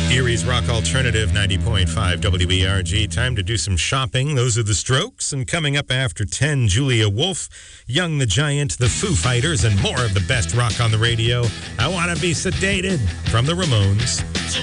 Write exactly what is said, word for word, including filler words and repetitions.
Erie's Rock Alternative, ninety point five W E R G. Time to do some shopping. Those are the Strokes. And coming up after ten, Julia Wolf, Young the Giant, the Foo Fighters, and more of the best rock on the radio. I Want to Be Sedated from the Ramones.